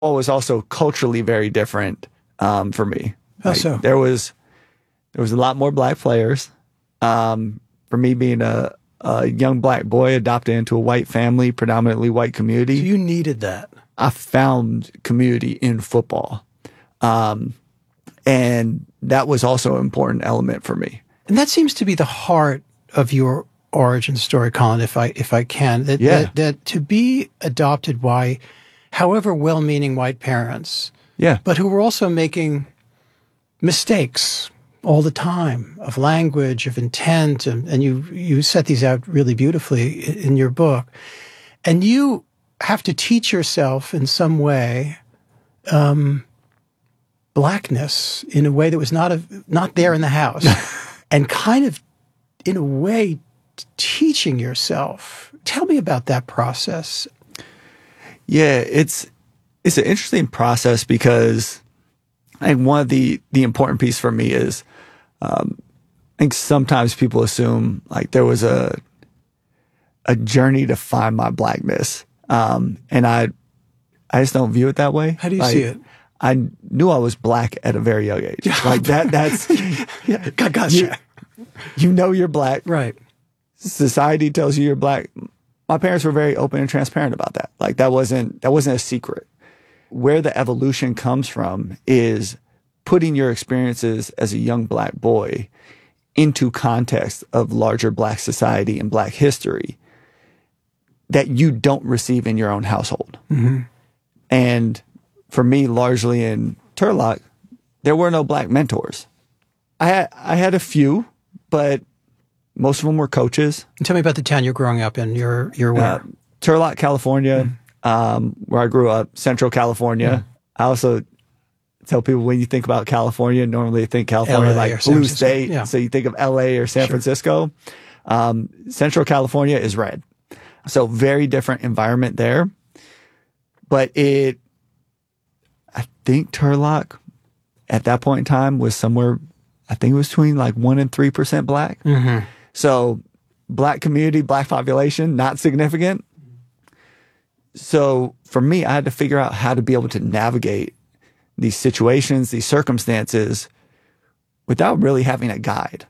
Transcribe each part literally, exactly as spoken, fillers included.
Football was also culturally very different um, for me. How Like, so? There was there was a lot more black players. Um, for me, being a, a young black boy adopted into a white family, predominantly white community, So you needed that. I found community in football. Um, and that was also an important element for me. And that seems to be the heart of your origin story, Colin, if I if I can. That, Yeah. that, that to be adopted by however well-meaning white parents, Yeah. but who were also making mistakes all the time of language, of intent, and, and you you set these out really beautifully in your book. And you have to teach yourself in some way um, blackness in a way that was not a, not there in the house, and kind of, in a way, teaching yourself. Tell me about that process. Yeah, it's it's an interesting process because I think one of the the important piece for me is um, I think sometimes people assume like there was a a journey to find my blackness, um, and I I just don't view it that way. How do you Like, see it? I knew I was black at a very young age. Like that. That's Yeah, gotcha. you, you know you're black. Right. Society tells you you're black. My parents were very open and transparent about that. Like that wasn't that wasn't a secret. Where the evolution comes from is putting your experiences as a young black boy into context of larger black society and black history that you don't receive in your own household. Mm-hmm. And for me, largely in Turlock, there were no black mentors. I had I had a few, but most of them were coaches. And tell me about the town you're growing up in. You're you're where? Uh, Turlock, California, Mm. um, where I grew up, Central California. I also tell people when you think about California, normally you think California L A or like San blue Francisco. state. Yeah. So you think of L A or San Sure. Francisco. Um, Central California is red. So very different environment there. But it, I think Turlock at that point in time was somewhere, I think it was between like one and three percent black. Mm-hmm. So black community, black population, not significant. So for me, I had to figure out how to be able to navigate these situations, these circumstances without really having a guide.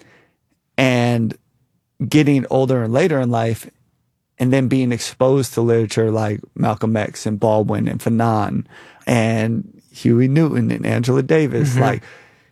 And getting older and later in life, and then being exposed to literature like Malcolm X and Baldwin and Fanon and Huey Newton and Angela Davis, Mm-hmm. like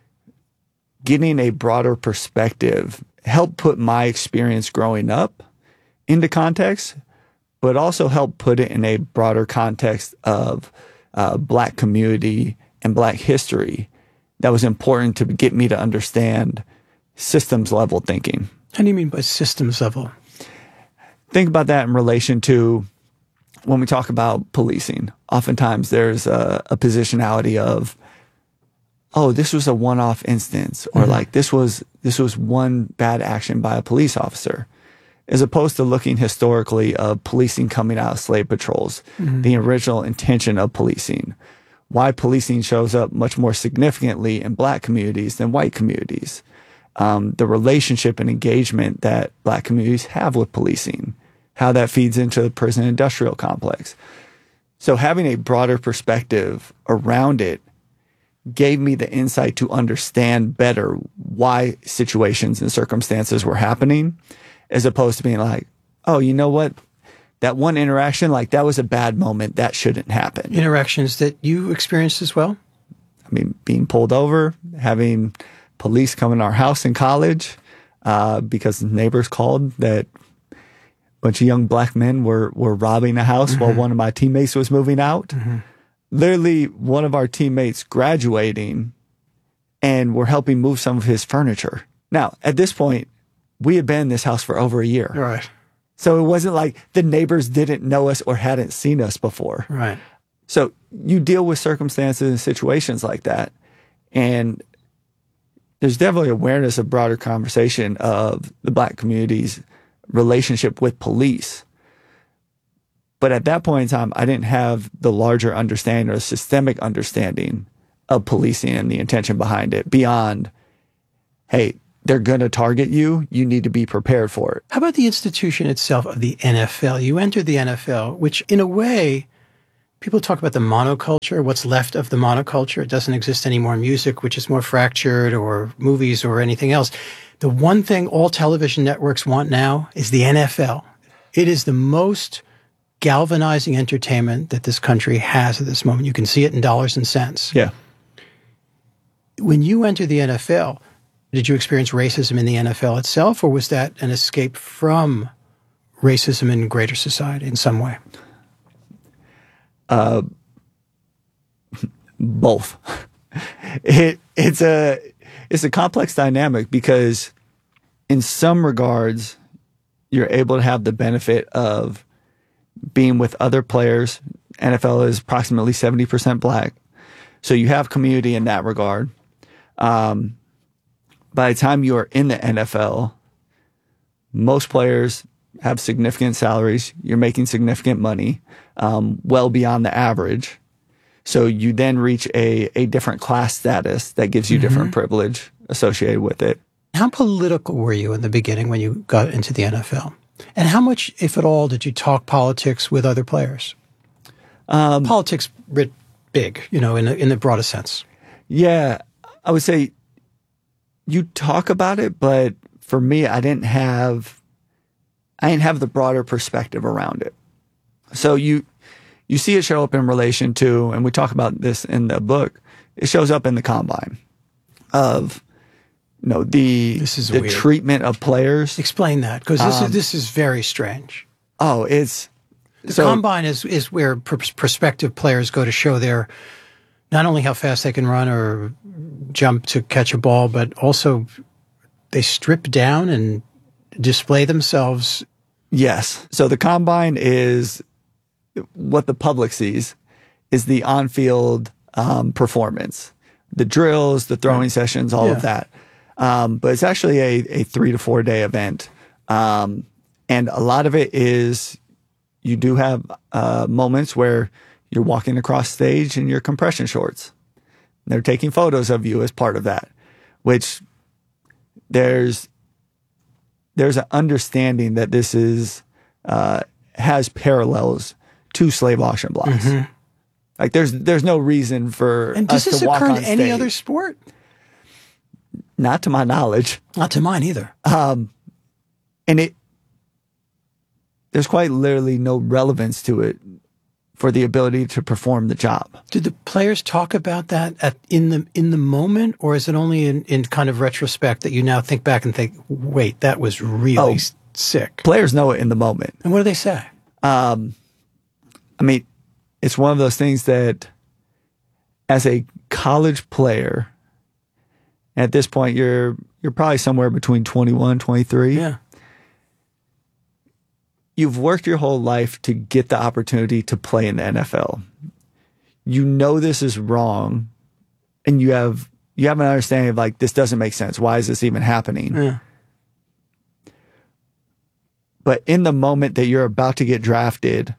getting a broader perspective helped put my experience growing up into context, but also helped put it in a broader context of uh, black community and black history that was important to get me to understand systems level thinking. How do you mean by systems level? Think about that in relation to when we talk about policing. Oftentimes there's a, a positionality of, oh, this was a one-off instance, or Mm-hmm. like this was this was one bad action by a police officer, as opposed to looking historically of policing coming out of slave patrols, Mm-hmm. the original intention of policing, why policing shows up much more significantly in black communities than white communities, um, the relationship and engagement that black communities have with policing, how that feeds into the prison industrial complex. So having a broader perspective around it gave me the insight to understand better why situations and circumstances were happening, as opposed to being like, oh, you know what? That one interaction, like that was a bad moment. That shouldn't happen. Interactions that you experienced as well? I mean, being pulled over, having police come in our house in college uh, because neighbors called that a bunch of young black men were, were robbing a house Mm-hmm. while one of my teammates was moving out. Mm-hmm. Literally, one of our teammates graduating and we're helping move some of his furniture. Now, at this point, we had been in this house for over a year. Right. So it wasn't like the neighbors didn't know us or hadn't seen us before. Right. So you deal with circumstances and situations like that. And there's definitely awareness of broader conversation of the black community's relationship with police. But at that point in time, I didn't have the larger understanding or the systemic understanding of policing and the intention behind it beyond, hey, they're going to target you. You need to be prepared for it. How about the institution itself of the N F L? You entered the N F L, which in a way People talk about the monoculture, what's left of the monoculture. It doesn't exist anymore in music, which is more fractured, or movies or anything else. The one thing all television networks want now is the N F L. It is the most galvanizing entertainment that this country has at this moment. You can see it in dollars and cents. Yeah. When you enter the N F L, did you experience racism in the N F L itself, or was that an escape from racism in greater society in some way? Uh, both. It it's a it's a complex dynamic because in some regards you're able to have the benefit of being with other players. N F L is approximately seventy percent black. So you have community in that regard. Um, by the time you are in the N F L, most players have significant salaries. You're making significant money, um, well beyond the average. So you then reach a, a different class status that gives you mm-hmm. different privilege associated with it. How political were you in the beginning when you got into the N F L? And how much, if at all, did you talk politics with other players? Um, politics writ big, you know, in the, in the broadest sense. Yeah, I would say you talk about it, but for me, I didn't have, I didn't have the broader perspective around it. So you, you see it show up in relation to, and we talk about this in the book, it shows up in the combine of, you know, the, this is the weird. treatment of players. Explain that, because this, um, is, this is very strange. Oh, it's... The so, combine is, is where pr prospective players go to show their, not only how fast they can run or jump to catch a ball, but also they strip down and display themselves. Yes. So the combine is what the public sees is the on-field um, performance, the drills, the throwing right. sessions, all yeah. of that. Um, but it's actually a, a three to four day event. Um, and a lot of it is you do have uh, moments where you're walking across stage in your compression shorts. They're taking photos of you as part of that, which there's there's an understanding that this is uh, has parallels to slave auction blocks. Mm-hmm. Like there's there's no reason for and does us this to walk occur on in stage. any other sport? Not to my knowledge. Not to mine either. Um, and it there's quite literally no relevance to it for the ability to perform the job. Did the players talk about that at, in the in the moment, or is it only in, in kind of retrospect that you now think back and think, wait, that was really oh, sick? Players know it in the moment. And what do they say? Um, I mean, it's one of those things that as a college player, at this point, you're you're probably somewhere between twenty-one, twenty-three. Yeah. You've worked your whole life to get the opportunity to play in the N F L. You know this is wrong, and you have you have an understanding of like, this doesn't make sense. Why is this even happening? Yeah. But in the moment that you're about to get drafted,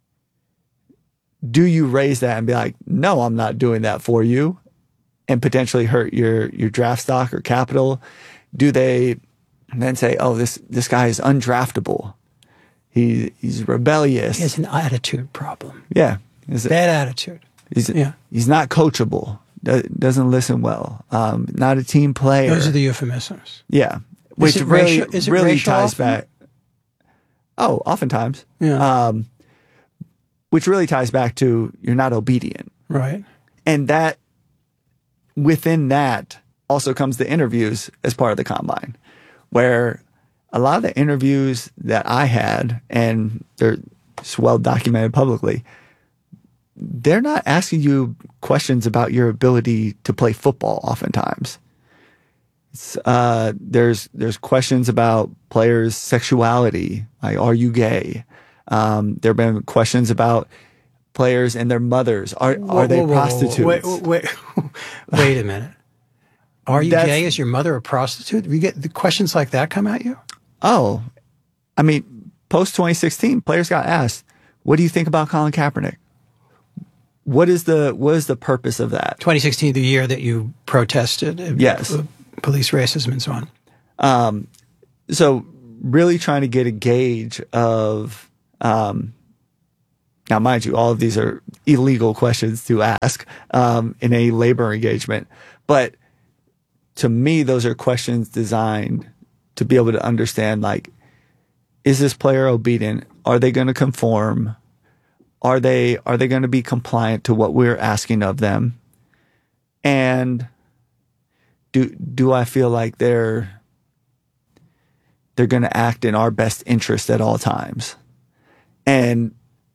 do you raise that and be like, no, I'm not doing that for you, and potentially hurt your your draft stock or capital? Do they then say, oh, this this guy is undraftable? He he's rebellious. He has an attitude problem. Yeah, he's bad a, attitude. He's yeah. he's not coachable. Do, doesn't listen well. Um, not a team player. Those are the euphemisms. Yeah, which is it really racial, is it really racial ties often? back. Oh, oftentimes. Yeah. Um, which really ties back to you're not obedient. Right. And that within that also comes the interviews as part of the combine, where a lot of the interviews that I had, and they're well documented publicly, they're not asking you questions about your ability to play football oftentimes. It's, uh, there's there's questions about players' sexuality, like, are you gay? Um, there have been questions about players and their mothers. Are whoa, are they whoa, whoa, prostitutes? Wait, wait, wait a minute. Are you That's, gay? Is your mother a prostitute? You get the questions like that come at you? Oh, I mean, post twenty sixteen, players got asked, what do you think about Colin Kaepernick? What is the what is the purpose of that? twenty sixteen, the year that you protested. Yes. Uh, police racism and so on. Um, so really trying to get a gauge of um, Now, mind you, all of these are illegal questions to ask um, in a labor engagement. But to me, those are questions designed to be able to understand, like, is this player obedient? Are they going to conform? Are they are they going to be compliant to what we're asking of them? And do do I feel like they're they're going to act in our best interest at all times? And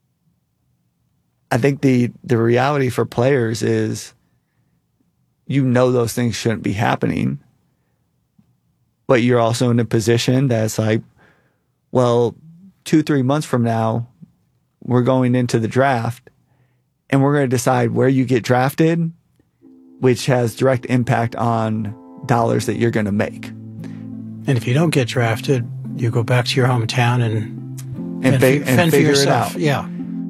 I think the the reality for players is, you know, those things shouldn't be happening, but you're also in a position that's like, well, two, three months from now, we're going into the draft and we're going to decide where you get drafted, which has direct impact on dollars that you're going to make. And if you don't get drafted, you go back to your hometown and, and, fend, fi- for, and fend for figure yourself. it out. Yeah.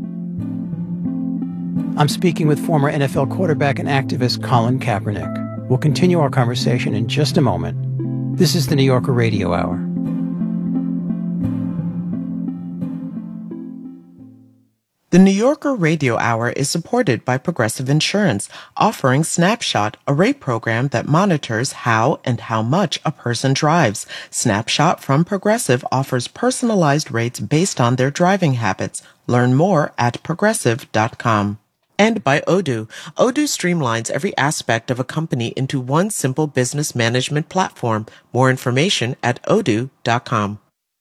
I'm speaking with former N F L quarterback and activist Colin Kaepernick. We'll continue our conversation in just a moment. This is the New Yorker Radio Hour. The New Yorker Radio Hour is supported by Progressive Insurance, offering Snapshot, a rate program that monitors how and how much a person drives. Snapshot from Progressive offers personalized rates based on their driving habits. Learn more at progressive dot com. And by Odoo. Odoo streamlines every aspect of a company into one simple business management platform. More information at odoo dot com.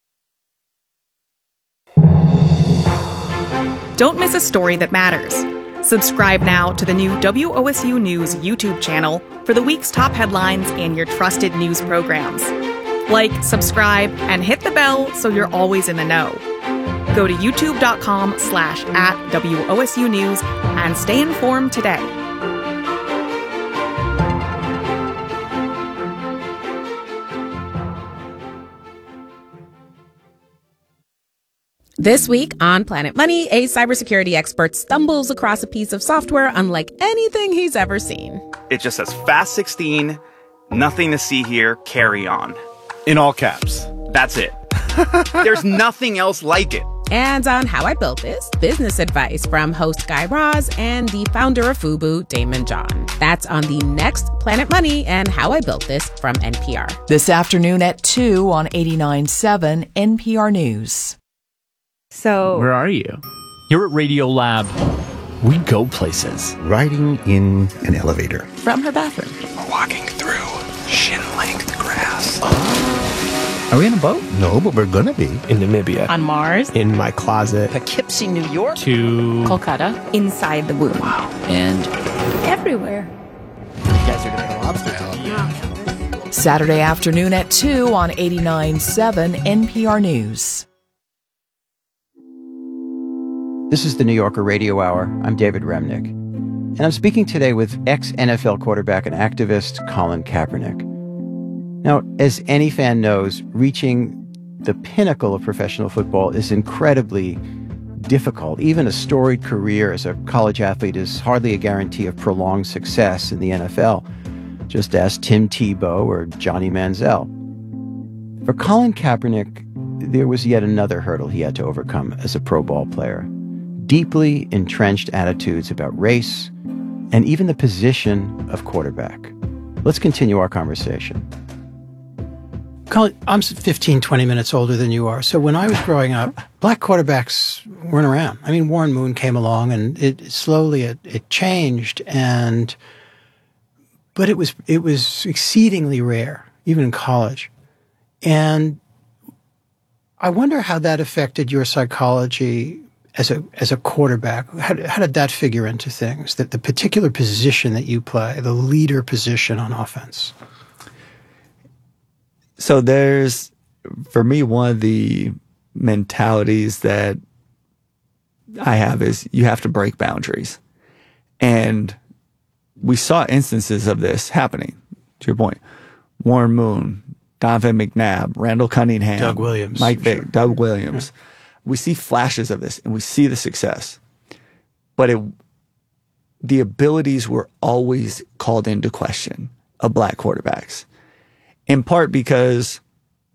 Don't miss a story that matters. Subscribe now to the new W O S U News YouTube channel for the week's top headlines and your trusted news programs. Like, subscribe, and hit the bell so you're always in the know. Go to youtube.com slash at WOSU News and stay informed today. This week on Planet Money, a cybersecurity expert stumbles across a piece of software unlike anything he's ever seen. It just says Fast sixteen, nothing to see here, carry on. In all caps. That's it. There's nothing else like it. And on How I Built This, business advice from host Guy Raz and the founder of FUBU, Damon John. That's on the next Planet Money and How I Built This from N P R. This afternoon at two on eighty-nine point seven N P R News. So, where are you? You're at Radio Lab. We go places. Riding in an elevator. From her bathroom. We're walking through shin-length grass. Oh. Are we in a boat? No, but we're gonna be. In Namibia. On Mars. In my closet. Poughkeepsie, New York. To Kolkata. Inside the womb. Wow. And everywhere. You guys are gonna have lobster talk. Yeah. Saturday afternoon at two on eighty-nine point seven N P R News. This is the New Yorker Radio Hour. I'm David Remnick. And I'm speaking today with ex-N F L quarterback and activist Colin Kaepernick. Now, as any fan knows, reaching the pinnacle of professional football is incredibly difficult. Even a storied career as a college athlete is hardly a guarantee of prolonged success in the N F L, just ask Tim Tebow or Johnny Manziel. For Colin Kaepernick, there was yet another hurdle he had to overcome as a pro ball player. Deeply entrenched attitudes about race and even the position of quarterback. Let's continue our conversation. Colin, I'm fifteen, twenty minutes older than you are. So when I was growing up, black quarterbacks weren't around. I mean, Warren Moon came along and it slowly it, it changed, and but it was it was exceedingly rare, even in college. And I wonder how that affected your psychology as a as a quarterback. How, how did that figure into things? That the particular position that you play, the leader position on offense. So there's, for me, one of the mentalities that I have is you have to break boundaries. And we saw instances of this happening, to your point. Warren Moon, Donovan McNabb, Randall Cunningham, Doug Williams, Mike Vick, sure. Doug Williams. Yeah. We see flashes of this and we see the success. But it, the abilities were always called into question of black quarterbacks. In part because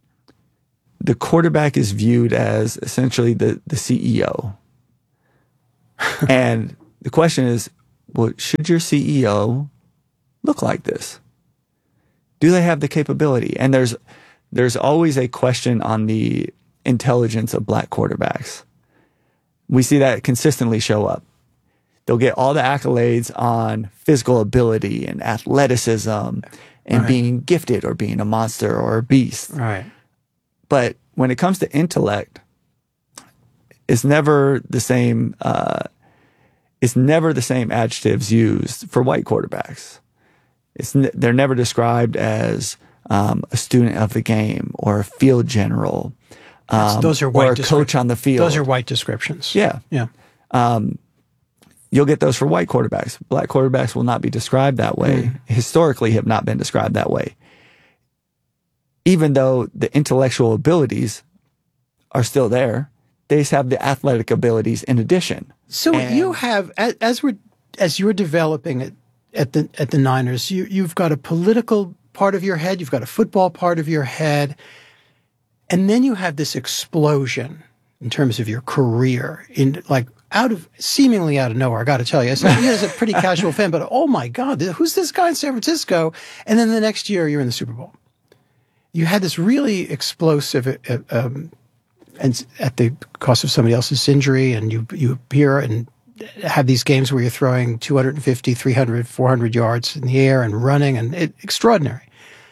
the quarterback is viewed as essentially the, the C E O. And the question is, well, should your C E O look like this? Do they have the capability? And there's there's always a question on the intelligence of black quarterbacks. We see that consistently show up. They'll get all the accolades on physical ability and athleticism and right. being gifted or being a monster or a beast. Right. But when it comes to intellect, it's never the same. Uh, it's never the same adjectives used for white quarterbacks. It's n- they're never described as um, a student of the game or a field general, um, those are white or a descri- coach on the field. Those are white descriptions. Yeah, yeah. Um, you'll get those for white quarterbacks. Black quarterbacks will not be described that way. Mm. Historically, have not been described that way. Even though the intellectual abilities are still there, they just have the athletic abilities in addition. So and you have, as, as we're as you're developing it at the at the Niners, you you've got a political part of your head, you've got a football part of your head, and then you have this explosion in terms of your career in like out of seemingly out of nowhere. I got to tell you, I said, you're a pretty casual fan, but oh my God, who's this guy in San Francisco? And then the next year, you're in the Super Bowl. You had this really explosive, uh, um, and at the cost of somebody else's injury, and you you appear and have these games where you're throwing two fifty, three hundred, four hundred yards in the air and running, and it, extraordinary.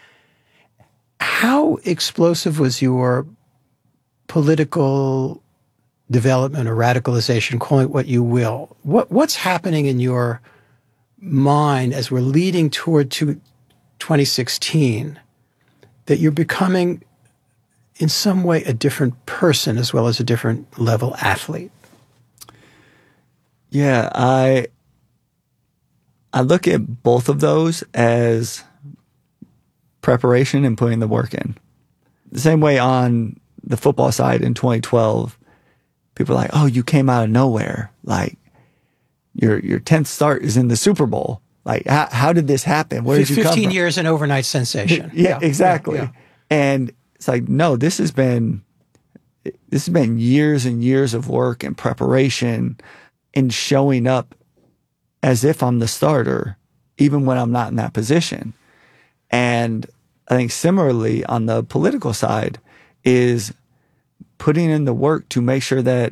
How explosive was your political development or radicalization, call it what you will? What what's happening in your mind as we're leading toward to twenty sixteen that you're becoming in some way a different person as well as a different level athlete? Yeah, I I look at both of those as preparation and putting the work in. The same way on the football side in twenty twelve, people are like, "Oh, you came out of nowhere. Like your your tenth start is in the Super Bowl. Like how how did this happen? Where did you come from?" fifteen years, an overnight sensation. yeah, yeah, exactly. Yeah, yeah. And it's like, no, this has been this has been years and years of work and preparation and showing up as if I'm the starter, even when I'm not in that position. And I think similarly on the political side is putting in the work to make sure that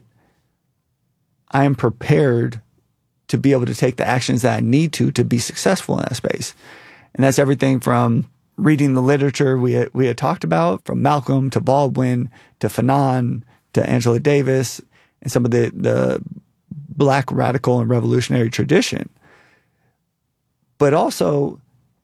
I am prepared to be able to take the actions that I need to to be successful in that space. And that's everything from reading the literature we had, we had talked about, from Malcolm to Baldwin to Fanon to Angela Davis and some of the, the Black radical and revolutionary tradition. But also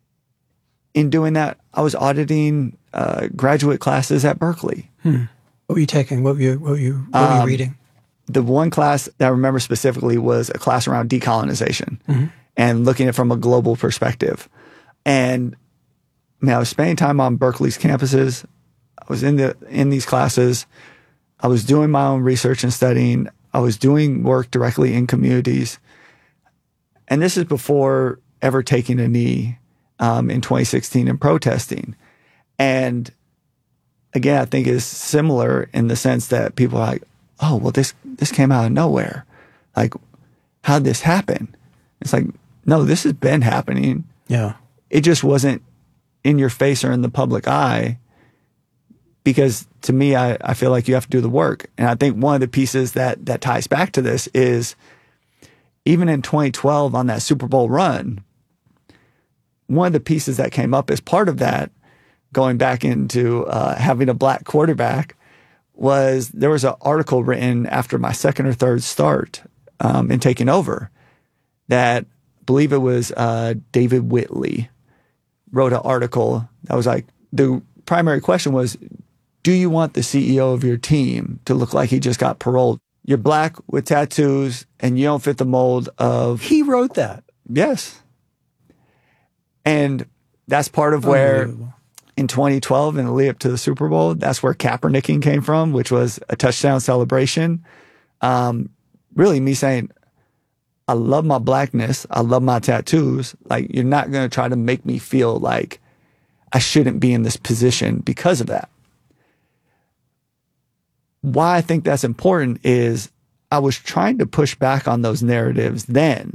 in doing that, I was auditing uh, graduate classes at Berkeley. Hmm. What were you taking? What were you, what were you, what were you um, reading? The one class that I remember specifically was a class around decolonization Mm-hmm. and looking at it from a global perspective. And I mean, I was spending time on Berkeley's campuses. I was in the in these classes. I was doing my own research and studying. I was doing work directly in communities. And this is before ever taking a knee um, in twenty sixteen and protesting. And again, I think it's similar in the sense that people are like, oh, well, this this came out of nowhere. Like, how'd this happen? It's like, no, this has been happening. Yeah. It just wasn't in your face or in the public eye, because to me, I, I feel like you have to do the work. And I think one of the pieces that that ties back to this is even in twenty twelve on that Super Bowl run, one of the pieces that came up as part of that, going back into uh, having a black quarterback, was there was an article written after my second or third start um, in taking over that I believe it was uh, David Whitley wrote an article that was like, the primary question was, do you want the C E O of your team to look like he just got paroled? You're black with tattoos and you don't fit the mold of... He wrote that? Yes. And that's part of where in twenty twelve in the lead up to the Super Bowl, that's where Kaepernicking came from, which was a touchdown celebration. Um, really me saying, I love my blackness. I love my tattoos. Like, you're not going to try to make me feel like I shouldn't be in this position because of that. Why I think that's important is I was trying to push back on those narratives then,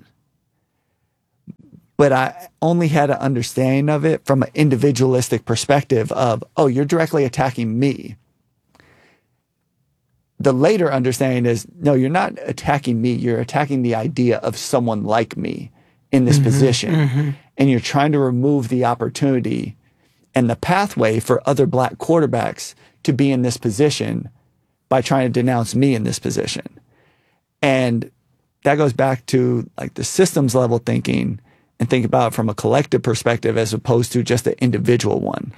but I only had an understanding of it from an individualistic perspective of, oh, you're directly attacking me. The later understanding is, no, you're not attacking me. You're attacking the idea of someone like me in this mm-hmm, position. Mm-hmm. And you're trying to remove the opportunity and the pathway for other black quarterbacks to be in this position by trying to denounce me in this position. And that goes back to like the systems level thinking and think about it from a collective perspective as opposed to just an individual one.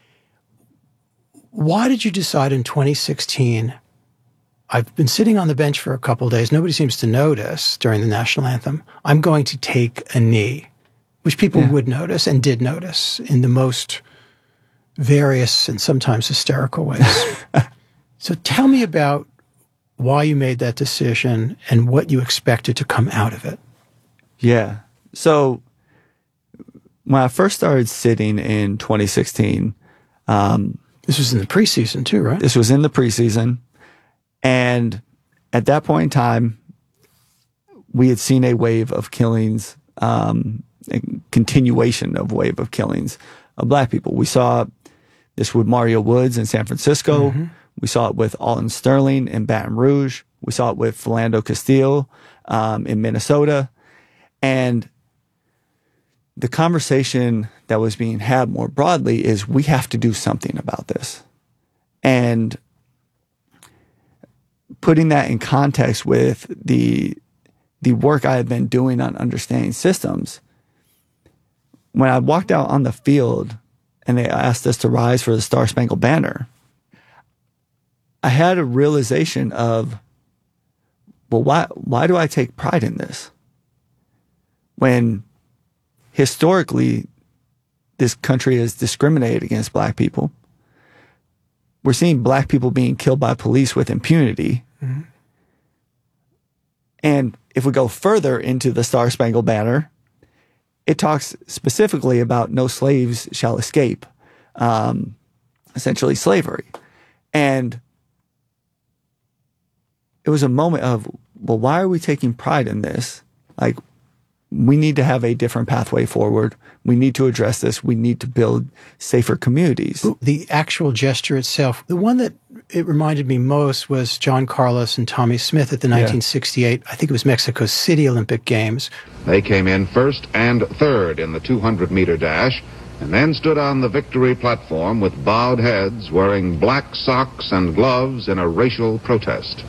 Why did you decide in twenty sixteen, I've been sitting on the bench for a couple of days, nobody seems to notice during the national anthem, I'm going to take a knee, which people yeah. would notice and did notice in the most various and sometimes hysterical ways. So tell me about why you made that decision and what you expected to come out of it. Yeah. So when I first started sitting in twenty sixteen, um, this was in the preseason too, right? This was in the preseason. And at that point in time, we had seen a wave of killings, um, a continuation of wave of killings of black people. We saw this with Mario Woods in San Francisco. Mm-hmm. We saw it with Alton Sterling in Baton Rouge. We saw it with Philando Castile um, in Minnesota. And the conversation that was being had more broadly is we have to do something about this. And putting that in context with the the work I had been doing on understanding systems, when I walked out on the field and they asked us to rise for the Star Spangled Banner, I had a realization of, well, why why do I take pride in this? When historically this country has discriminated against black people. We're seeing black people being killed by police with impunity. Mm-hmm. And if we go further into the Star Spangled Banner, it talks specifically about no slaves shall escape, um, essentially slavery. And it was a moment of, well, why are we taking pride in this? Like, we need to have a different pathway forward. We need to address this. We need to build safer communities. The actual gesture itself, the one that it reminded me most was John Carlos and Tommy Smith at the nineteen sixty-eight, yeah. I think it was Mexico City Olympic Games. They came in first and third in the two hundred meter dash and then stood on the victory platform with bowed heads, wearing black socks and gloves in a racial protest.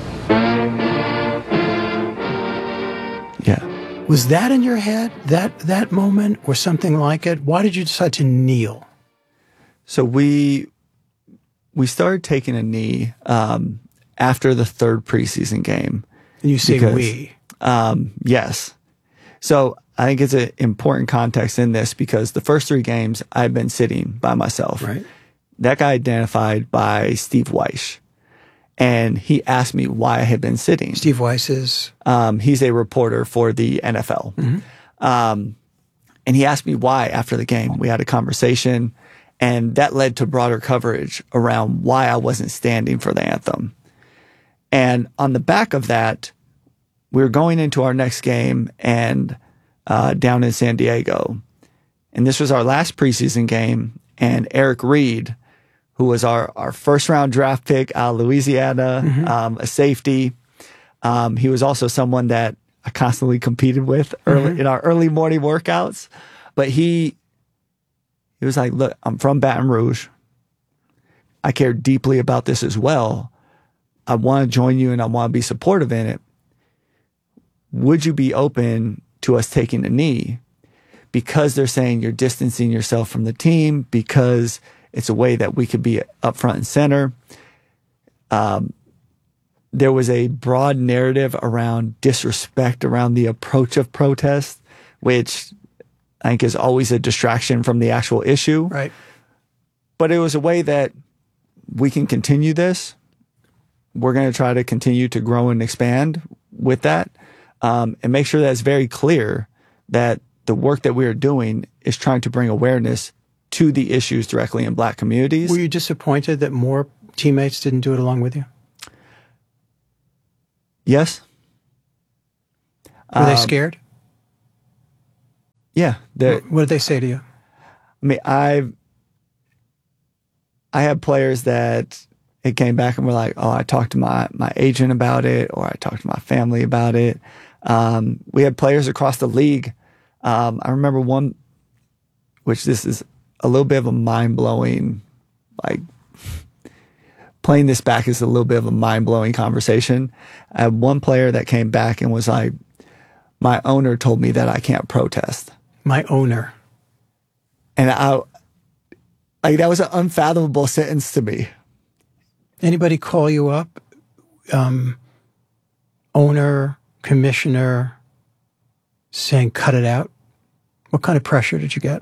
Yeah. Was that in your head, that that moment or something like it? Why did you decide to kneel? So we we started taking a knee um, after the third preseason game. And you say because, we. Um, yes. So I think it's an important context in this because the first three games I've been sitting by myself. Right. That got identified by Steve Weiss. And he asked me why I had been sitting. Steve Weiss is? Um, he's a reporter for the N F L. Mm-hmm. Um, and he asked me why after the game. We had a conversation, and that led to broader coverage around why I wasn't standing for the anthem. And on the back of that, we were going into our next game and uh, down in San Diego. And this was our last preseason game, and Eric Reed, who was our, our first round draft pick out of Louisiana, mm-hmm. um, a safety. Um, he was also someone that I constantly competed with early mm-hmm. in our early morning workouts. But he, he was like, look, I'm from Baton Rouge. I care deeply about this as well. I want to join you and I want to be supportive in it. Would you be open to us taking a knee? Because they're saying you're distancing yourself from the team, because it's a way that we could be up front and center. Um, there was a broad narrative around disrespect around the approach of protest, which I think is always a distraction from the actual issue. Right. But it was a way that we can continue this. We're going to try to continue to grow and expand with that, um, and make sure that it's very clear that the work that we are doing is trying to bring awareness to the issues directly in black communities. Were you disappointed that more teammates didn't do it along with you? Yes. Were um, they scared? Yeah. What, what did they say to you? I mean, I I had players that it came back and were like, oh, I talked to my, my agent about it, or I talked to my family about it. Um, we had players across the league. Um, I remember one, which this is a little bit of a mind-blowing, like, playing this back is a little bit of a mind-blowing conversation. I had one player that came back and was like, my owner told me that I can't protest. My owner. And I, like, that was an unfathomable sentence to me. Anybody call you up? Um, owner, commissioner, saying, cut it out? What kind of pressure did you get?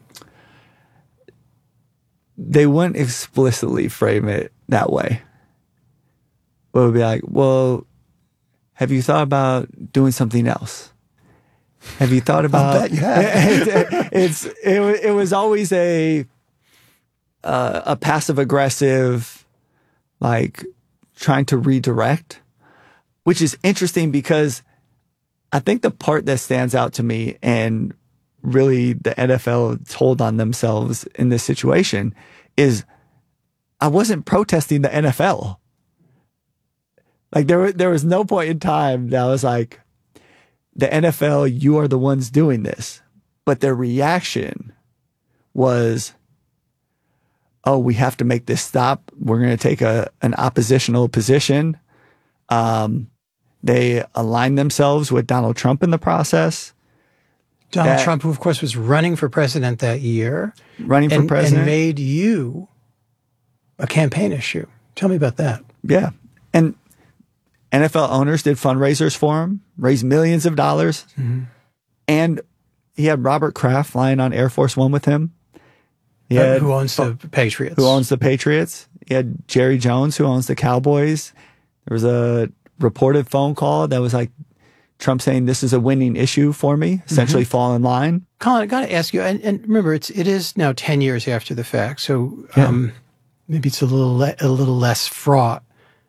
They wouldn't explicitly frame it that way. But it would be like, well, have you thought about doing something else? Have you thought about... I bet you have. it, it's, it, it was always a, uh, a passive-aggressive, like, trying to redirect, which is interesting because I think the part that stands out to me, and really the N F L told on themselves in this situation, is I wasn't protesting the N F L. Like, there, there was no point in time that I was like, the N F L, you are the ones doing this. But their reaction was, oh, we have to make this stop. We're going to take a an oppositional position. Um, they aligned themselves with Donald Trump in the process. Donald that, Trump, who, of course, was running for president that year. Running for and, president. And made you a campaign issue. Tell me about that. Yeah. And N F L owners did fundraisers for him, raised millions of dollars. Mm-hmm. And he had Robert Kraft flying on Air Force One with him. He uh, had, who owns the Patriots. Who owns the Patriots. He had Jerry Jones, who owns the Cowboys. There was a reported phone call that was like Trump saying, this is a winning issue for me, essentially mm-hmm. fall in line. Colin, I got to ask you, and, and remember, it's, it is now ten years after the fact, so um, yeah. maybe it's a little, le- a little less fraught.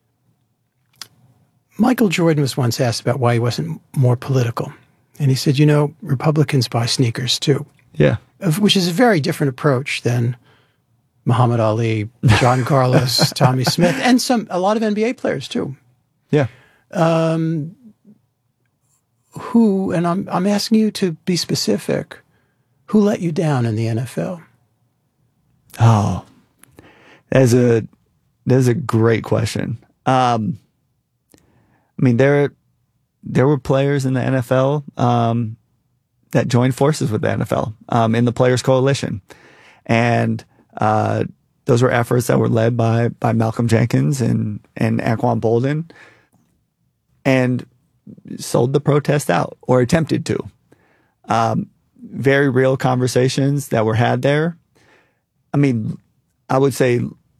Michael Jordan was once asked about why he wasn't more political. And he said, you know, Republicans buy sneakers too. Yeah. Which is a very different approach than Muhammad Ali, John Carlos, Tommy Smith, and some a lot of N B A players too. Yeah. Um, who, and I'm I'm asking you to be specific, who let you down in the N F L? Oh, that's a that's a great question. Um, I mean, there there were players in the N F L um, that joined forces with the N F L um, in the Players Coalition, and uh, those were efforts that were led by by Malcolm Jenkins and and Anquan Boldin, and sold the protest out or attempted to. Um, very real conversations that were had there. I mean, I would say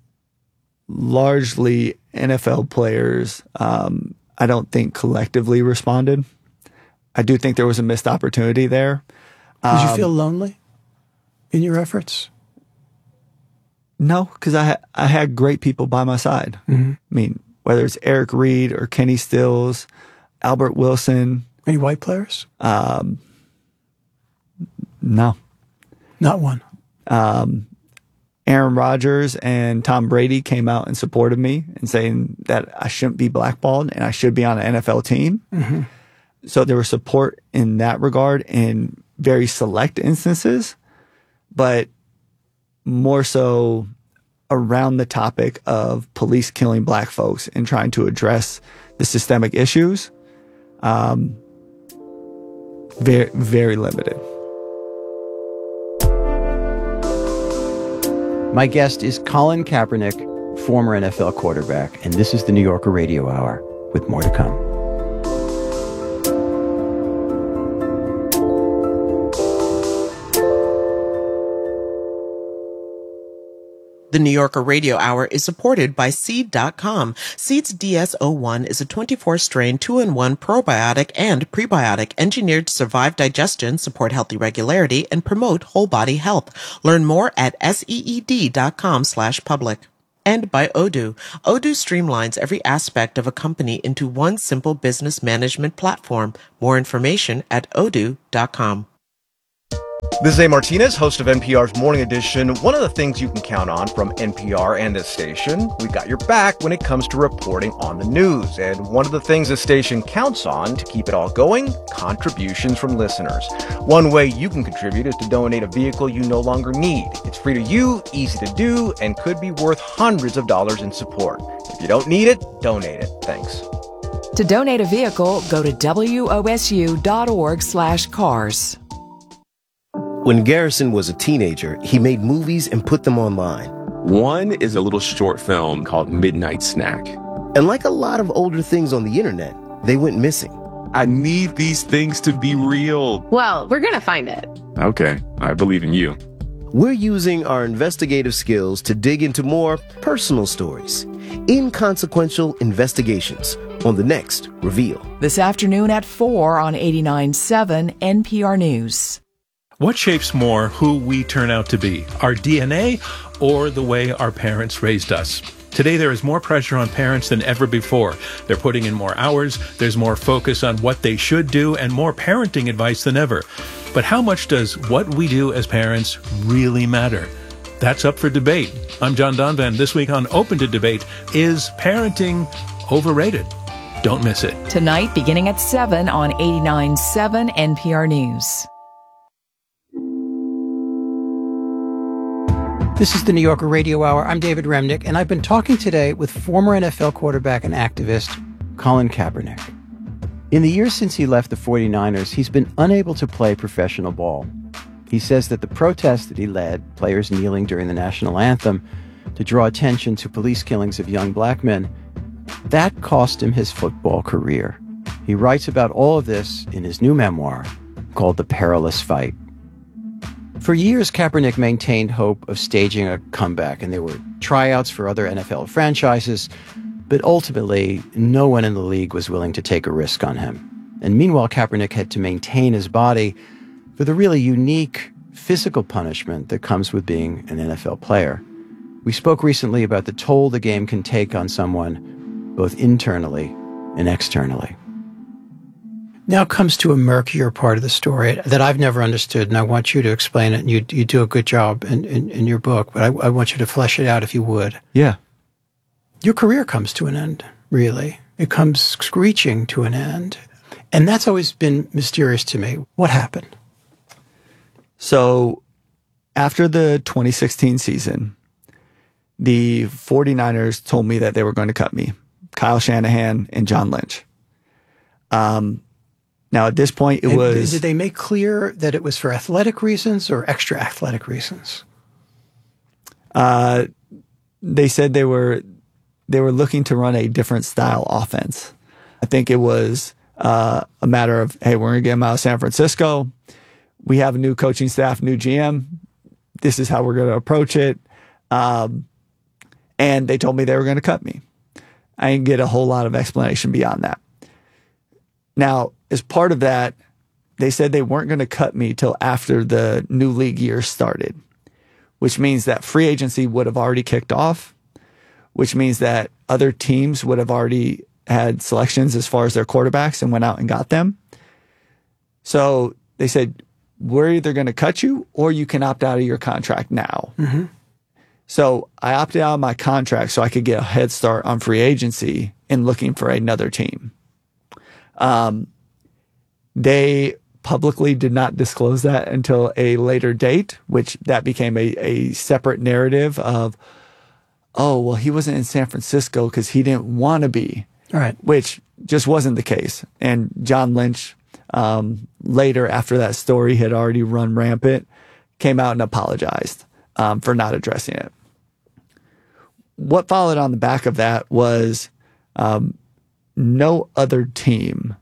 largely N F L players. Um, I don't think collectively responded. I do think there was a missed opportunity there. Did um, you feel lonely in your efforts? No, because I, ha- I had great people by my side. Mm-hmm. I mean, whether it's Eric Reed or Kenny Stills, Albert Wilson. Any white players? Um, no. Not one. Um, Aaron Rodgers and Tom Brady came out and supported me and saying that I shouldn't be blackballed and I should be on an N F L team. Mm-hmm. So there was support in that regard in very select instances, but more so around the topic of police killing black folks and trying to address the systemic issues. Um, very, very limited. My guest is Colin Kaepernick, former N F L quarterback, and this is the New Yorker Radio Hour, with more to come. The New Yorker Radio Hour is supported by Seed dot com. Seed's D S zero one is a twenty-four strain two in one probiotic and prebiotic engineered to survive digestion, support healthy regularity, and promote whole body health. Learn more at seed dot com slash public. And by Odoo. Odoo streamlines every aspect of a company into one simple business management platform. More information at odoo dot com. This is A. Martinez, host of N P R's Morning Edition. One of the things you can count on from N P R and this station, we got your back when it comes to reporting on the news. And one of the things the station counts on to keep it all going, contributions from listeners. One way you can contribute is to donate a vehicle you no longer need. It's free to you, easy to do, and could be worth hundreds of dollars in support. If you don't need it, donate it. Thanks. To donate a vehicle, go to W O S U dot org slash cars. When Garrison was a teenager, he made movies and put them online. One is a little short film called Midnight Snack. And like a lot of older things on the internet, they went missing. I need these things to be real. Well, we're gonna find it. Okay, I believe in you. We're using our investigative skills to dig into more personal stories. Inconsequential investigations on the next Reveal. This afternoon at four on eighty-nine point seven N P R News. What shapes more who we turn out to be, our D N A or the way our parents raised us? Today, there is more pressure on parents than ever before. They're putting in more hours, there's more focus on what they should do, and more parenting advice than ever. But how much does what we do as parents really matter? That's up for debate. I'm John Donvan. This week on Open to Debate, is parenting overrated? Don't miss it. Tonight, beginning at seven on eighty-nine point seven N P R News. This is the New Yorker Radio Hour. I'm David Remnick, and I've been talking today with former N F L quarterback and activist Colin Kaepernick. In the years since he left the forty-niners, he's been unable to play professional ball. He says that the protests that he led, players kneeling during the national anthem to draw attention to police killings of young black men, that cost him his football career. He writes about all of this in his new memoir called The Perilous Fight. For years, Kaepernick maintained hope of staging a comeback, and there were tryouts for other N F L franchises, but ultimately, no one in the league was willing to take a risk on him. And meanwhile, Kaepernick had to maintain his body for the really unique physical punishment that comes with being an N F L player. We spoke recently about the toll the game can take on someone, both internally and externally. Now comes to a murkier part of the story that I've never understood, and I want you to explain it, and you you do a good job in, in, in your book, but I, I want you to flesh it out if you would. Yeah. Your career comes to an end, really. It comes screeching to an end. And that's always been mysterious to me. What happened? So after the twenty sixteen season, the forty-niners told me that they were going to cut me, Kyle Shanahan and John Lynch. Um, Now, at this point, it and was... Did they make clear that it was for athletic reasons or extra athletic reasons? Uh, they said they were they were looking to run a different style offense. I think it was uh, a matter of, hey, we're going to get them out of San Francisco. We have a new coaching staff, new G M. This is how we're going to approach it. Um, and they told me they were going to cut me. I didn't get a whole lot of explanation beyond that. Now, as part of that, they said they weren't going to cut me till after the new league year started, which means that free agency would have already kicked off, which means that other teams would have already had selections as far as their quarterbacks and went out and got them. So they said, we're either going to cut you or you can opt out of your contract now. Mm-hmm. So I opted out of my contract so I could get a head start on free agency and looking for another team. Um, they publicly did not disclose that until a later date, which that became a, a separate narrative of, oh, well, he wasn't in San Francisco because he didn't want to be. All right. Which just wasn't the case. And John Lynch, um, later after that story had already run rampant, came out and apologized um, for not addressing it. What followed on the back of that was um, no other team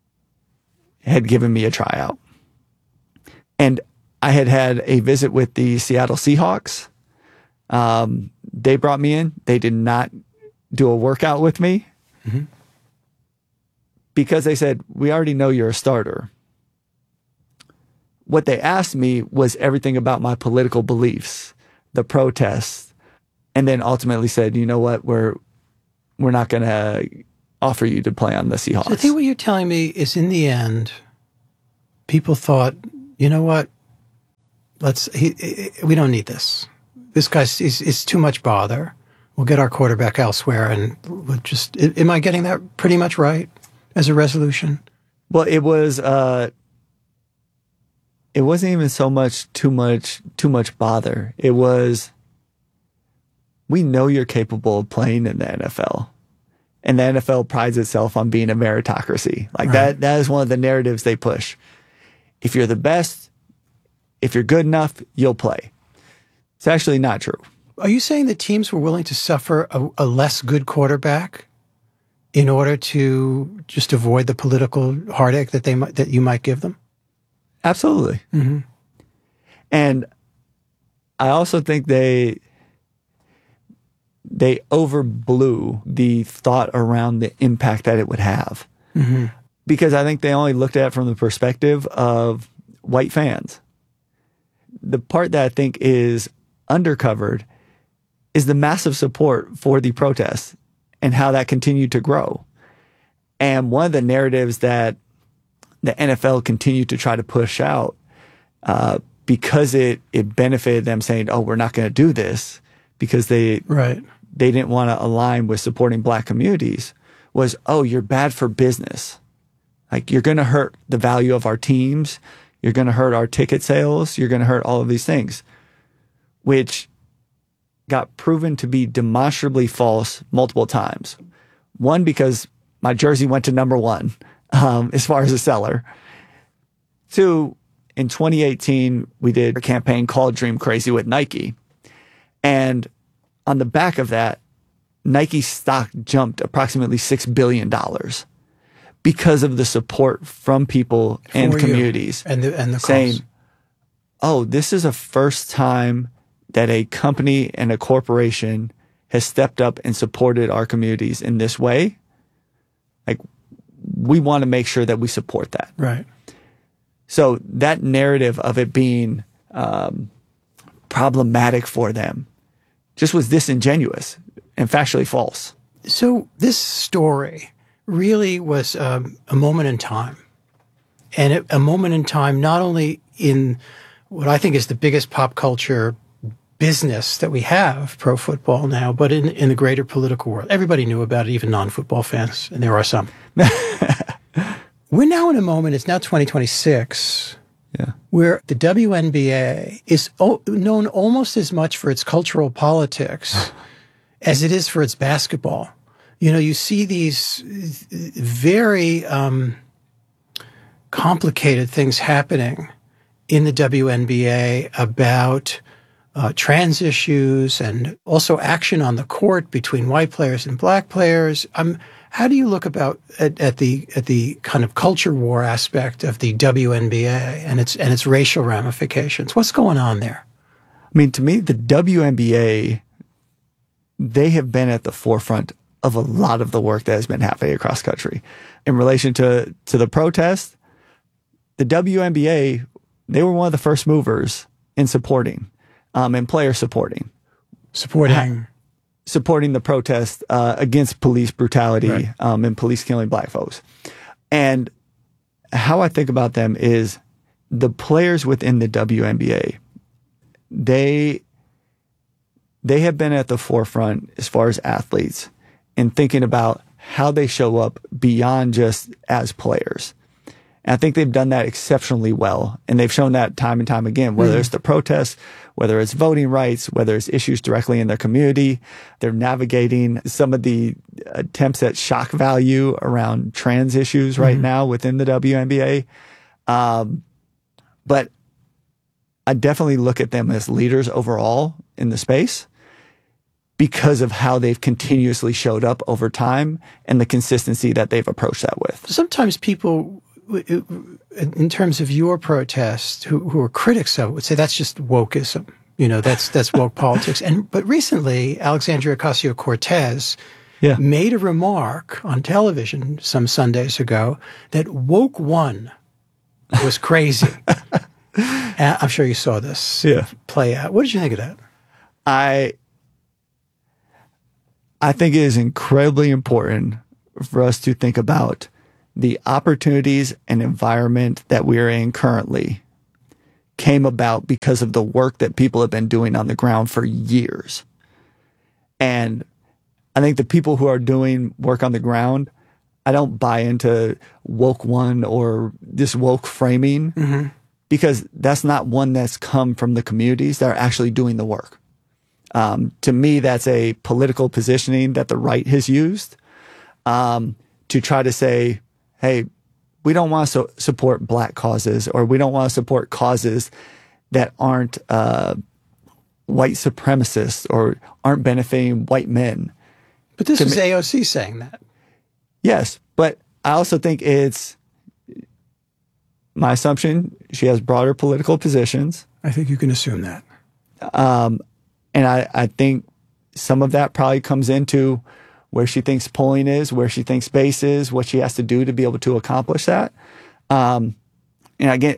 had given me a tryout. And I had had a visit with the Seattle Seahawks. Um, they brought me in. They did not do a workout with me mm-hmm. because they said, we already know you're a starter. What they asked me was everything about my political beliefs, the protests. and then ultimately said, you know what, we're we're not going to offer you to play on the Seahawks. So I think what you're telling me is, in the end, people thought, you know what, let's he, he, we don't need this. This guy's is is too much bother. We'll get our quarterback elsewhere, and we'll just. Am I getting that pretty much right as a resolution? Well, it was. Uh, it wasn't even so much too much too much bother. It was. We know you're capable of playing in the N F L, and the N F L prides itself on being a meritocracy. Like Right. that. That is one of the narratives they push. If you're the best, if you're good enough, you'll play. It's actually not true. Are you saying that teams were willing to suffer a, a less good quarterback in order to just avoid the political heartache that they might, that you might give them? Absolutely. Mm-hmm. And I also think they they overblew the thought around the impact that it would have. Mm-hmm. Because I think they only looked at it from the perspective of white fans. The part that I think is undercovered is the massive support for the protests and how that continued to grow. And one of the narratives that the N F L continued to try to push out, uh, because it it benefited them, saying, "Oh, we're not going to do this," because they right. they didn't want to align with supporting Black communities, was, "Oh, you're bad for business. Like, you're going to hurt the value of our teams. You're going to hurt our ticket sales. You're going to hurt all of these things," which got proven to be demonstrably false multiple times. One, because my jersey went to number one um, as far as a seller. Two, in twenty eighteen, we did a campaign called Dream Crazy with Nike. And on the back of that, Nike stock jumped approximately six billion dollars because of the support from people and For you. communities. And the, and the saying, cause. oh, this is a first time that a company and a corporation has stepped up and supported our communities in this way. Like, we want to make sure that we support that. Right. So that narrative of it being um, problematic for them just was disingenuous and factually false. So this story really was um, a moment in time. And it, a moment in time not only in what I think is the biggest pop culture business that we have, pro football now, but in, in the greater political world. Everybody knew about it, even non-football fans, and there are some. We're now in a moment, it's now twenty twenty-six, yeah, where the W N B A is o- known almost as much for its cultural politics as it is for its basketball. You know, you see these very um, complicated things happening in the W N B A about uh, trans issues and also action on the court between white players and black players. Um, how do you look about at, at the at the kind of culture war aspect of the W N B A and its and its racial ramifications? What's going on there? I mean, to me, the W N B A, they have been at the forefront of a lot of the work that has been happening across country. In relation to, to the protest, the W N B A, they were one of the first movers in supporting, um, and player supporting. Supporting? Ha- supporting the protest uh, against police brutality, right. um, and police killing black folks. And how I think about them is the players within the W N B A, they they have been at the forefront as far as athletes in thinking about how they show up beyond just as players. And I think they've done that exceptionally well. And they've shown that time and time again, whether mm-hmm. it's the protests, whether it's voting rights, whether it's issues directly in their community. They're navigating some of the attempts at shock value around trans issues right mm-hmm. now within the W N B A. Um, but I definitely look at them as leaders overall in the space because of how they've continuously showed up over time and the consistency that they've approached that with. Sometimes people, in terms of your protest, who, who are critics of it, would say that's just wokeism. You know, that's that's woke politics. And but recently, Alexandria Ocasio-Cortez yeah. made a remark on television some Sundays ago that woke one was crazy. I'm sure you saw this yeah. play out. What did you think of that? I I think it is incredibly important for us to think about the opportunities and environment that we are in currently came about because of the work that people have been doing on the ground for years. And I think the people who are doing work on the ground, I don't buy into woke one or this woke framing mm-hmm. because that's not one that's come from the communities that are actually doing the work. Um, to me, that's a political positioning that the right has used um, to try to say, hey, we don't want to so- support black causes, or we don't want to support causes that aren't uh, white supremacists or aren't benefiting white men. But this to is me- A O C saying that. Yes, but I also think it's my assumption she has broader political positions. I think you can assume that. Um, and I, I think some of that probably comes into where she thinks polling is, where she thinks base is, what she has to do to be able to accomplish that. Um, and again,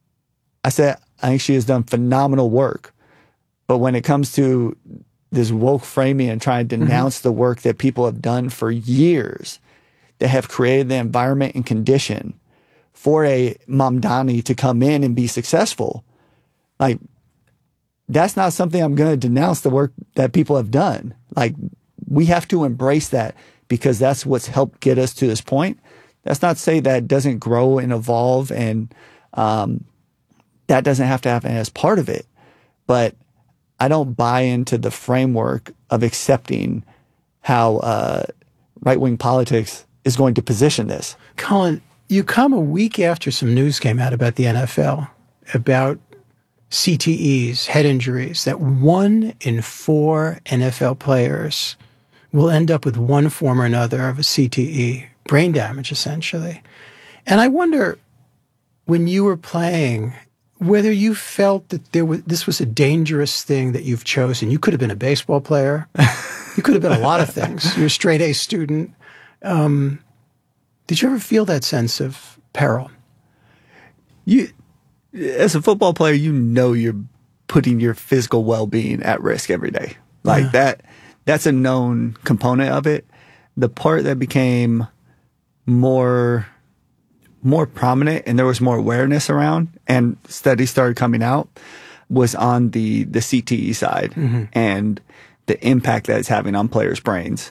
I said, I think she has done phenomenal work. But when it comes to this woke framing and trying to denounce mm-hmm. the work that people have done for years, that have created the environment and condition for a Mamdani to come in and be successful, like, that's not something I'm going to denounce the work that people have done. Like, we have to embrace that because that's what's helped get us to this point. That's not to say that it doesn't grow and evolve, and um, that doesn't have to happen as part of it. But I don't buy into the framework of accepting how uh, right-wing politics is going to position this. Colin, you come a week after some news came out about the N F L, about C T Es, head injuries, that one in four N F L players will end up with one form or another of a C T E, brain damage, essentially. And I wonder, when you were playing, whether you felt that there was this was a dangerous thing that you've chosen. You could have been a baseball player. You could have been a lot of things. You're a straight A student. Um, did you ever feel that sense of peril? You, as a football player, you know you're putting your physical well-being at risk every day. Like yeah. that, that's a known component of it. The part that became more, more prominent and there was more awareness around and studies started coming out was on the, the C T E side mm-hmm. and the impact that it's having on players' brains.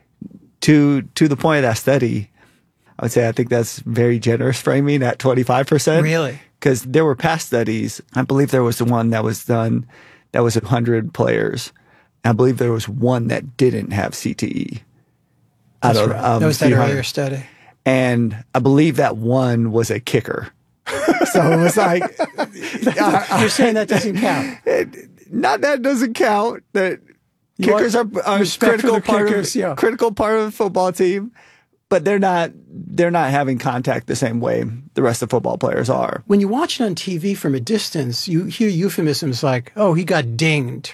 To, to the point of that study, I would say I think that's very generous framing at twenty-five percent. Really? Because there were past studies. I believe there was the one that was done that was one hundred players. I believe there was one that didn't have C T E. That's right. Um, that was that earlier study. And I believe that one was a kicker. So it was like... You're saying that doesn't count? Not that doesn't count. That kickers are, are a critical part, kickers, of, yeah. critical part of the football team. But they're not they're not having contact the same way the rest of football players are. When you watch it on T V from a distance, you hear euphemisms like, oh, he got dinged.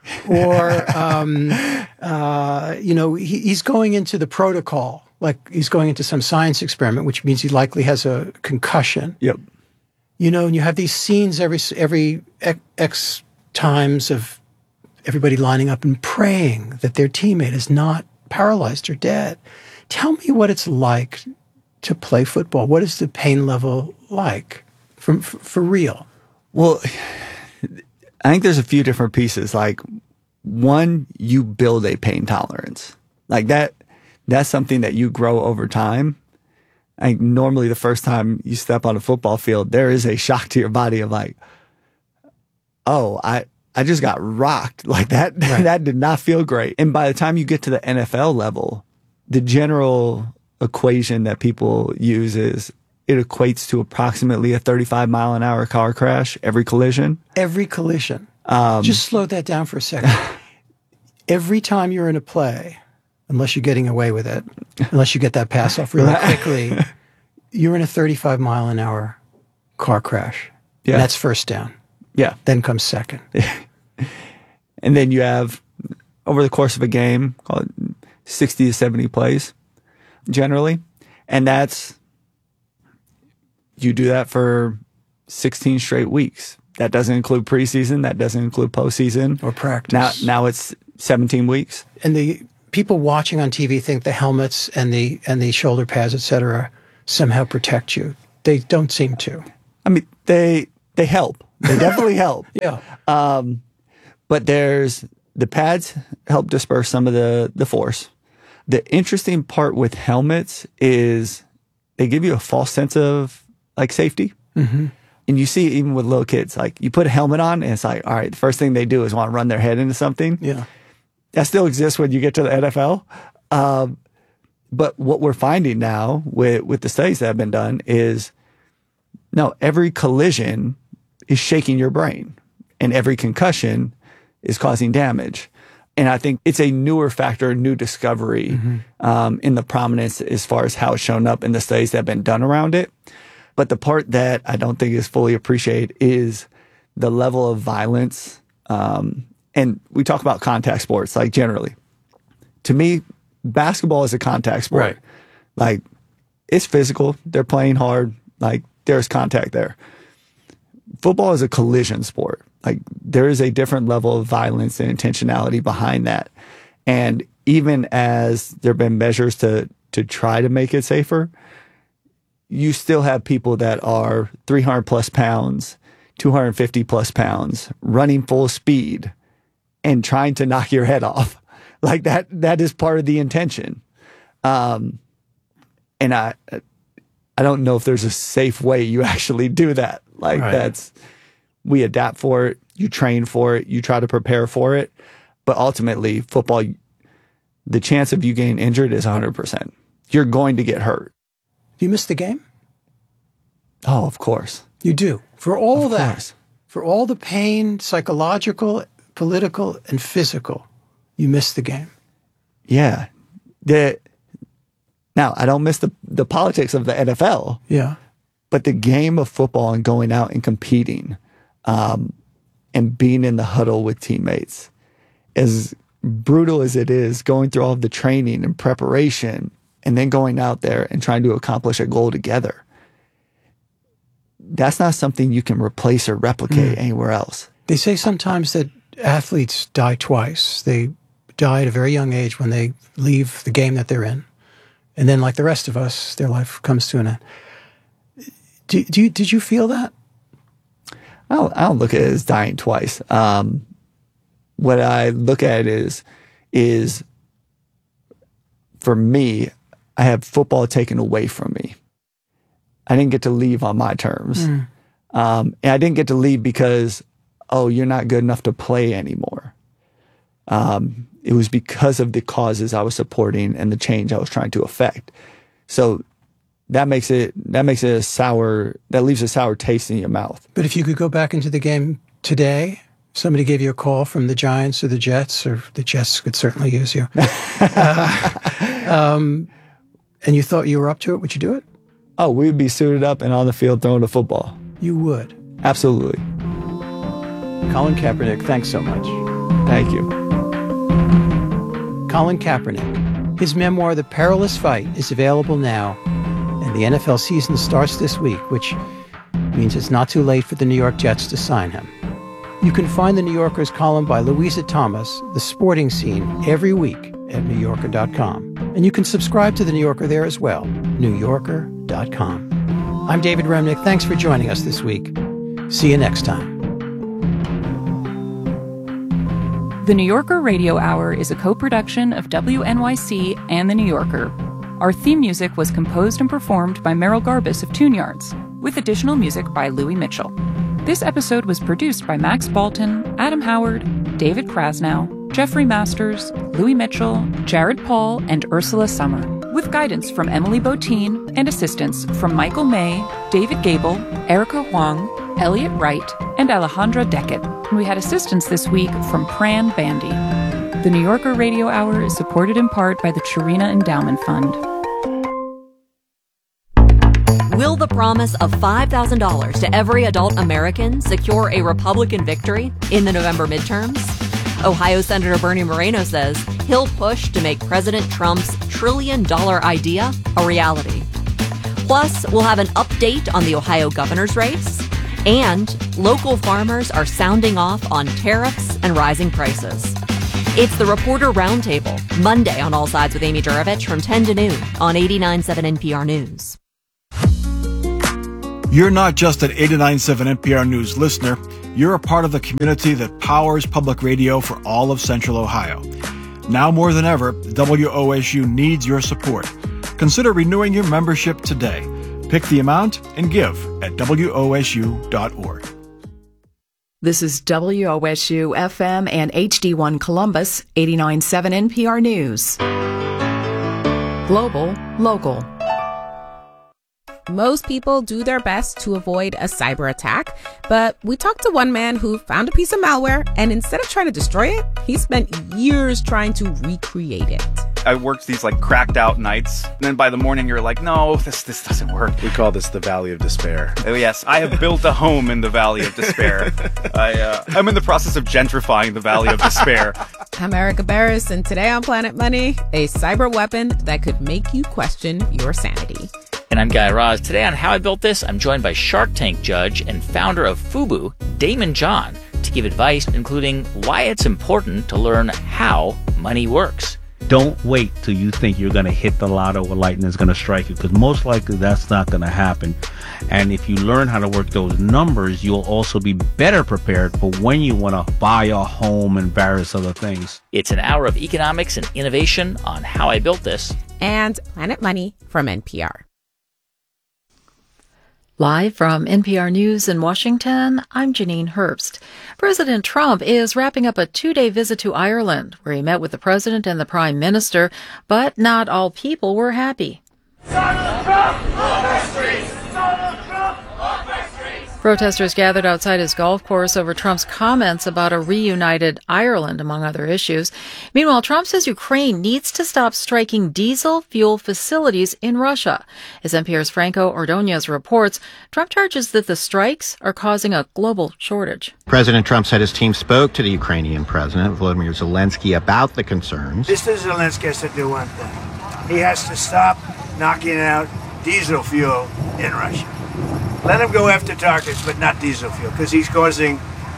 Or, um, uh, you know, he, he's going into the protocol, like he's going into some science experiment, which means he likely has a concussion. Yep. You know, and you have these scenes every, every X times of everybody lining up and praying that their teammate is not paralyzed or dead. Tell me what it's like to play football. What is the pain level like for, for, for real? Well, I think there's a few different pieces. Like, one, you build a pain tolerance. Like that, that's something that you grow over time. I think normally the first time you step on a football field, there is a shock to your body of like, oh, I, I just got rocked. Like that, right. That did not feel great. And by the time you get to the N F L level, the general equation that people use is it equates to approximately a thirty-five mile an hour car crash every collision. Every collision. Um, Just slow that down for a second. Every time you're in a play, unless you're getting away with it, unless you get that pass off really quickly, you're in a thirty-five mile an hour car crash. Yeah. And that's first down. Yeah. Then comes second. And then you have, over the course of a game, call it sixty to seventy plays generally. And that's, you do that for sixteen straight weeks. That doesn't include preseason. That doesn't include postseason or practice. Now, now it's seventeen weeks. And the people watching on T V think the helmets and the and the shoulder pads, et cetera, somehow protect you. They don't seem to. I mean, they they help. They definitely help. Yeah. Um, but there's the pads help disperse some of the the force. The interesting part with helmets is they give you a false sense of like safety. Mm-hmm. And you see it even with little kids, like you put a helmet on and it's like, all right, the first thing they do is want to run their head into something. Yeah. That still exists when you get to the N F L. Um, but what we're finding now with, with the studies that have been done is, no, every collision is shaking your brain and every concussion is causing damage. And I think it's a newer factor, new discovery mm-hmm. um, in the prominence as far as how it's shown up in the studies that have been done around it. But the part that I don't think is fully appreciated is the level of violence. Um, and we talk about contact sports, like generally. To me, basketball is a contact sport. Right. Like, it's physical. They're playing hard. Like, there's contact there. Football is a collision sport. Like, there is a different level of violence and intentionality behind that. And even as there have been measures to to try to make it safer, you still have people that are three hundred plus pounds, two hundred fifty plus pounds, running full speed and trying to knock your head off. Like that, that is part of the intention. Um, and I, I don't know if there's a safe way you actually do that. Like right. that's, we adapt for it. You train for it. You try to prepare for it. But ultimately, football, the chance of you getting injured is one hundred percent. You're going to get hurt. Do you miss the game? Oh, of course. You do. For all of that, course. For all the pain, psychological, political, and physical, you miss the game. Yeah. The, now, I don't miss the, the politics of the N F L. Yeah. But the game of football and going out and competing um, and being in the huddle with teammates, as brutal as it is, going through all of the training and preparation and then going out there and trying to accomplish a goal together, that's not something you can replace or replicate mm. anywhere else. They say sometimes that athletes die twice. They die at a very young age when they leave the game that they're in. And then, like the rest of us, their life comes to an end. Do, do you, did you feel that? I don't, I don't look at it as dying twice. Um, what I look at it is, is for me, I have football taken away from me. I didn't get to leave on my terms. Mm. Um, and I didn't get to leave because, oh, you're not good enough to play anymore. Um, it was because of the causes I was supporting and the change I was trying to affect. So that makes it, that makes it a sour, that leaves a sour taste in your mouth. But if you could go back into the game today, somebody gave you a call from the Giants or the Jets, or the Jets could certainly use you, uh, um, and you thought you were up to it, would you do it? Oh, we would be suited up and on the field throwing a football. You would? Absolutely. Colin Kaepernick, thanks so much. Thank you. Colin Kaepernick. His memoir, The Perilous Fight, is available now, and the N F L season starts this week, which means it's not too late for the New York Jets to sign him. You can find the New Yorker's column by Louisa Thomas, The Sporting Scene, every week at new yorker dot com. And you can subscribe to The New Yorker there as well, new yorker dot com. I'm David Remnick. Thanks for joining us this week. See you next time. The New Yorker Radio Hour is a co-production of W N Y C and The New Yorker. Our theme music was composed and performed by Merrill Garbus of Tune Yards, with additional music by Louis Mitchell. This episode was produced by Max Balton, Adam Howard, David Krasnow, Jeffrey Masters, Louis Mitchell, Jared Paul, and Ursula Summer, with guidance from Emily Botine and assistance from Michael May, David Gable, Erica Huang, Elliot Wright, and Alejandra Deckett. We had assistance this week from Pran Bandy. The New Yorker Radio Hour is supported in part by the Chirina Endowment Fund. Will the promise of five thousand dollars to every adult American secure a Republican victory in the November midterms? Ohio Senator Bernie Moreno says he'll push to make President Trump's trillion-dollar idea a reality. Plus, we'll have an update on the Ohio governor's race, and local farmers are sounding off on tariffs and rising prices. It's the Reporter Roundtable, Monday on All Sides with Amy Juravich from ten to noon on eighty-nine point seven N P R News. You're not just an eighty-nine point seven N P R News listener. You're a part of the community that powers public radio for all of Central Ohio. Now more than ever, W O S U needs your support. Consider renewing your membership today. Pick the amount and give at W O S U dot org. This is W O S U F M and H D one Columbus, eighty-nine point seven N P R News. Global, local. Most people do their best to avoid a cyber attack, but we talked to one man who found a piece of malware, and instead of trying to destroy it, he spent years trying to recreate it. I worked these like cracked out nights, and then by the morning you're like, no, this this doesn't work. We call this the Valley of Despair. Oh yes, I have built a home in the Valley of Despair. I, uh, I'm in the process of gentrifying the Valley of Despair. I'm Erica Barris, and today on Planet Money, a cyber weapon that could make you question your sanity. And I'm Guy Raz. Today on How I Built This, I'm joined by Shark Tank judge and founder of Fubu, Daymond John, to give advice including why it's important to learn how money works. Don't wait till you think you're going to hit the lotto or lightning is going to strike you, because most likely that's not going to happen. And if you learn how to work those numbers, you'll also be better prepared for when you want to buy a home and various other things. It's an hour of economics and innovation on How I Built This. And Planet Money from N P R. Live from N P R News in Washington, I'm Janine Herbst. President Trump is wrapping up a two-day visit to Ireland, where he met with the president and the prime minister, but not all people were happy. Donald Trump off our streets! Donald Trump off our streets! Protesters gathered outside his golf course over Trump's comments about a reunited Ireland, among other issues. Meanwhile, Trump says Ukraine needs to stop striking diesel fuel facilities in Russia. As N P R's Franco Ordonez reports, Trump charges that the strikes are causing a global shortage. President Trump said his team spoke to the Ukrainian president, Volodymyr Zelensky, about the concerns. Mister Zelensky has to do one thing. He has to stop knocking out diesel fuel in Russia. Let him go after targets, but not diesel fuel, because he's causing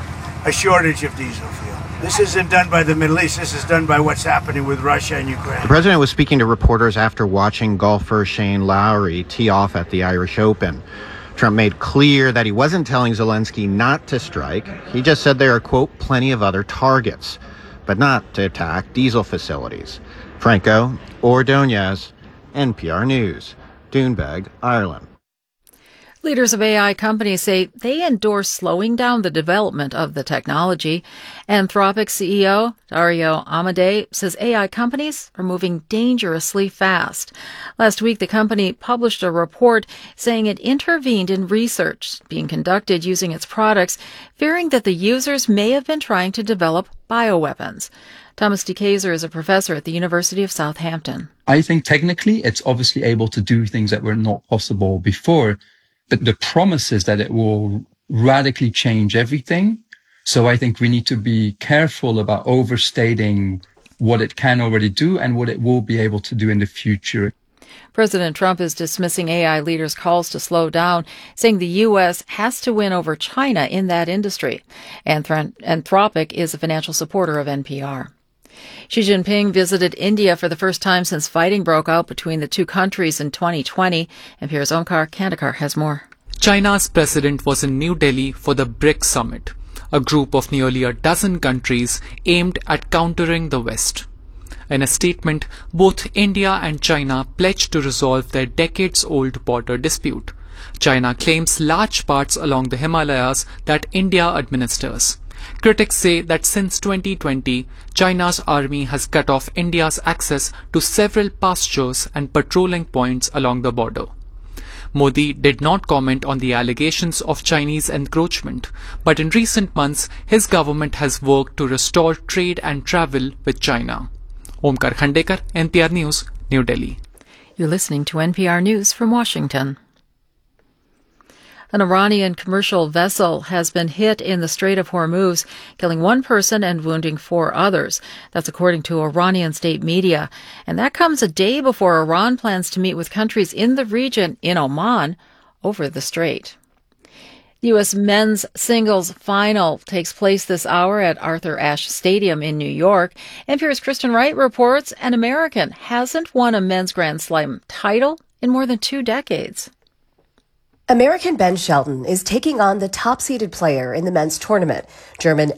a shortage of diesel fuel. This isn't done by the Middle East. This is done by what's happening with Russia and Ukraine. The president was speaking to reporters after watching golfer Shane Lowry tee off at the Irish Open. Trump made clear that he wasn't telling Zelensky not to strike. He just said there are, quote, plenty of other targets, but not to attack diesel facilities. Franco Ordonez, N P R News, Doonbeg, Ireland. Leaders of A I companies say they endorse slowing down the development of the technology. Anthropic C E O Dario Amodei says A I companies are moving dangerously fast. Last week, the company published a report saying it intervened in research being conducted using its products, fearing that the users may have been trying to develop bioweapons. Thomas DeKaiser is a professor at the University of Southampton. I think technically it's obviously able to do things that were not possible before. But the promise is that it will radically change everything. So I think we need to be careful about overstating what it can already do and what it will be able to do in the future. President Trump is dismissing A I leaders' calls to slow down, saying the U S has to win over China in that industry. Anthro- Anthropic is a financial supporter of N P R. Xi Jinping visited India for the first time since fighting broke out between the two countries in twenty twenty. N P R's Omkar Kandekar has more. China's president was in New Delhi for the BRICS summit, a group of nearly a dozen countries aimed at countering the West. In a statement, both India and China pledged to resolve their decades-old border dispute. China claims large parts along the Himalayas that India administers. Critics say that since twenty twenty, China's army has cut off India's access to several pastures and patrolling points along the border. Modi did not comment on the allegations of Chinese encroachment, but in recent months, his government has worked to restore trade and travel with China. Omkar Khandekar, N P R News, New Delhi. You're listening to N P R News from Washington. An Iranian commercial vessel has been hit in the Strait of Hormuz, killing one person and wounding four others. That's according to Iranian state media. And that comes a day before Iran plans to meet with countries in the region in Oman over the strait. The U S men's singles final takes place this hour at Arthur Ashe Stadium in New York. N P R's Kristen Wright reports an American hasn't won a men's Grand Slam title in more than two decades. American Ben Shelton is taking on the top-seeded player in the men's tournament, German